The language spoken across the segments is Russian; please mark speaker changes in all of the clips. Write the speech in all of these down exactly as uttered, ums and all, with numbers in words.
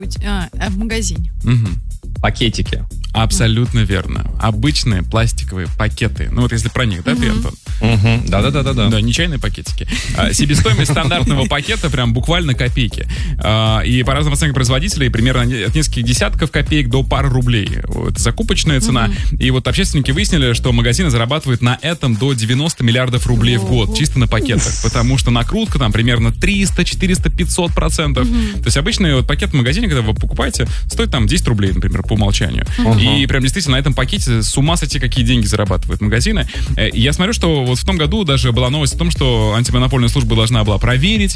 Speaker 1: А, а в магазине.
Speaker 2: Угу.
Speaker 3: Пакетики.
Speaker 2: Абсолютно верно. Обычные пластиковые пакеты. Ну вот если про них, да, ты, Антон?
Speaker 3: Угу. Да-да-да-да.
Speaker 2: Да, не чайные пакетики. А, себестоимость стандартного пакета прям буквально копейки. А, и по разным оценкам производителей примерно от нескольких десятков копеек до пары рублей. Вот, закупочная цена. Угу. И вот общественники выяснили, что магазины зарабатывают на этом до девяносто миллиардов рублей в год. Чисто на пакетах. Потому что накрутка там примерно триста, четыреста, пятьсот процентов. Угу. То есть обычный вот пакет в магазине, когда вы покупаете, стоит там десять рублей, например, по умолчанию. Угу. И прям действительно на этом пакете с ума сойти, какие деньги зарабатывают магазины. И я смотрю, что вот в том году даже была новость о том, что антимонопольная служба должна была проверить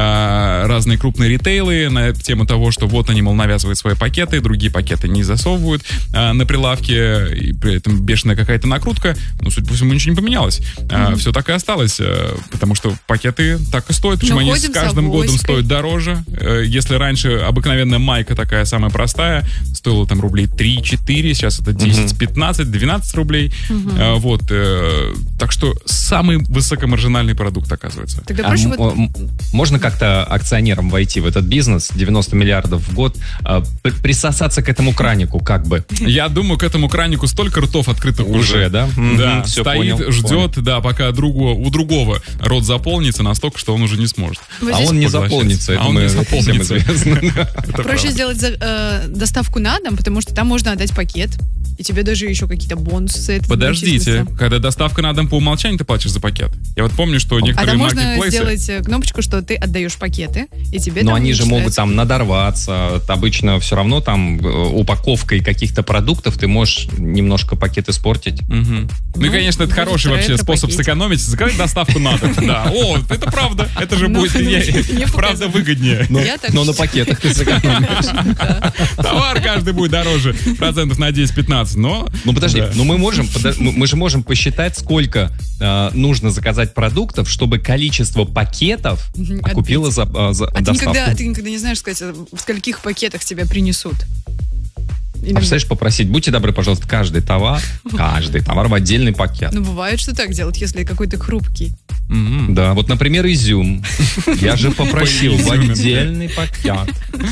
Speaker 2: а, разные крупные ритейлы на тему того, что вот они, мол, навязывают свои пакеты, другие пакеты не засовывают а, на прилавке, и при этом бешеная какая-то накрутка. Ну, судя по всему, ничего не поменялось. А, mm-hmm. Все так и осталось, а, потому что пакеты так и стоят. Причем они с каждым годом стоят дороже. А, если раньше обыкновенная майка такая самая простая стоила там рублей три-четыре, сейчас это десять, пятнадцать, двенадцать рублей. Угу. А, вот. Э, так что самый высокомаржинальный продукт, оказывается.
Speaker 3: Тогда проще а, вот... Можно как-то акционерам войти в этот бизнес, девяносто миллиардов в год, э, присосаться к этому кранику, как бы?
Speaker 2: Я думаю, к этому кранику столько ртов открытых уже.
Speaker 3: Уже, да?
Speaker 2: Да,
Speaker 3: все,
Speaker 2: стоит,
Speaker 3: понял,
Speaker 2: ждет,
Speaker 3: понял.
Speaker 2: да, пока другу, у другого рот заполнится настолько, что он уже не сможет.
Speaker 3: Вот а он не заполнится, это
Speaker 2: а
Speaker 3: мы
Speaker 2: всем
Speaker 3: известно.
Speaker 1: Проще сделать доставку на дом, потому что там можно отдать пакет, и тебе даже еще какие-то бонусы.
Speaker 2: Подождите, когда доставка на дом по умолчанию, ты платишь за пакет. Я вот помню, что некоторые
Speaker 1: а
Speaker 2: маркетплейсы...
Speaker 1: можно сделать кнопочку, что ты отдаешь пакеты, и тебе
Speaker 3: Но
Speaker 1: там
Speaker 3: они же могут
Speaker 1: считается...
Speaker 3: там надорваться. Обычно все равно там упаковкой каких-то продуктов ты можешь немножко пакет испортить.
Speaker 2: Угу. Ну, ну и, конечно, это хороший вообще способ сэкономить. Заказать доставку на дом. Да. О, это правда. Это же будет правда выгоднее.
Speaker 3: Но на пакетах ты сэкономишь.
Speaker 2: Товар каждый будет дороже процентов на десять-пятнадцать, но...
Speaker 3: Ну подожди, но мы можем, мы же можем посчитать, сколько э, нужно заказать продуктов, чтобы количество пакетов окупило за, за
Speaker 1: а
Speaker 3: доставку.
Speaker 1: Ты никогда, ты никогда не знаешь, сказать, в скольких пакетах тебя принесут.
Speaker 3: Или... А представляешь, попросить, будьте добры, пожалуйста, каждый товар, каждый товар в отдельный пакет.
Speaker 1: Ну, бывает, что так делать, если какой-то хрупкий.
Speaker 3: Mm-hmm. Да, вот, например, изюм. Я же попросил в отдельный пакет.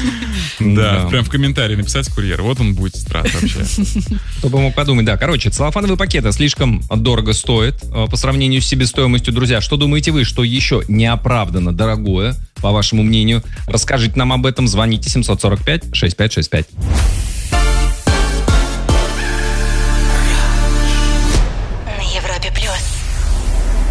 Speaker 2: Да, прям в комментарии написать курьер. Вот он будет страт вообще.
Speaker 3: Кто бы мог подумать, да. Короче, целлофановые пакеты слишком дорого стоят по сравнению с себестоимостью. Друзья, что думаете вы, что еще неоправданно дорогое, по вашему мнению? Расскажите нам об этом. Звоните семь сорок пять шестьдесят пять шестьдесят пять.